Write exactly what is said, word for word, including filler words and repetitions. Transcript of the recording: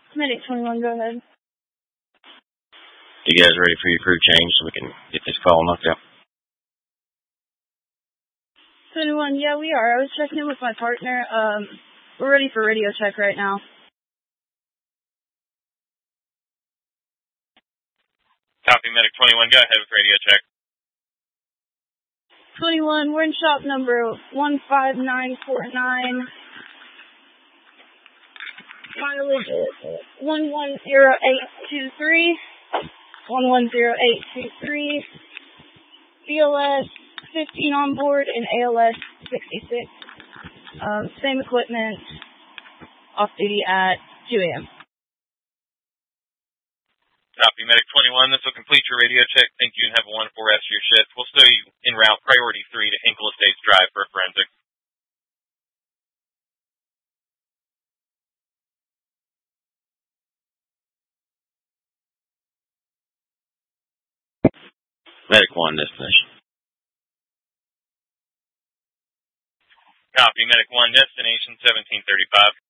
Medic twenty-one, go ahead. You guys ready for your crew change so we can get this call knocked out? twenty-one, yeah, we are. I was checking in with my partner. Um, we're ready for radio check right now. Copy, Medic twenty-one, go ahead with radio check. twenty-one, we're in shop number one five nine four nine. Mileage is one one zero eight two three. one one zero eight two three. B L S fifteen on board and A L S sixty-six. Um, same equipment. Off duty at two A M Copy, Medic twenty-one. This will complete your radio check. Thank you and have a wonderful rest of your shift. We'll stow you en route priority three to Hinkle Estates Drive for a forensic. Medic one destination. Copy, Medic one destination seventeen thirty-five.